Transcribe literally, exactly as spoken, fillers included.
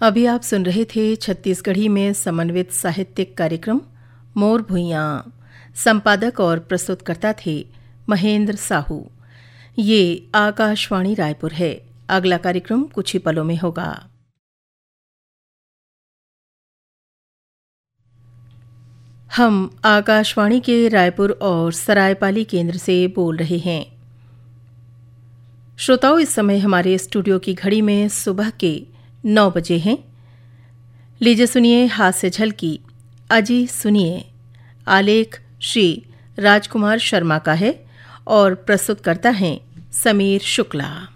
अभी आप सुन रहे थे छत्तीसगढ़ी में समन्वित साहित्यिक कार्यक्रम मोर भुइयां। संपादक और प्रस्तुतकर्ता थे महेंद्र साहू। ये आकाशवाणी रायपुर है। अगला कार्यक्रम कुछ ही पलों में होगा। हम आकाशवाणी के रायपुर और सरायपाली केंद्र से बोल रहे हैं। श्रोताओं, इस समय हमारे स्टूडियो की घड़ी में सुबह के नौ बजे हैं। लीजिए सुनिए हास्य झलकी। अजी सुनिए। आलेख श्री राजकुमार शर्मा का है और प्रस्तुत करता हैं समीर शुक्ला।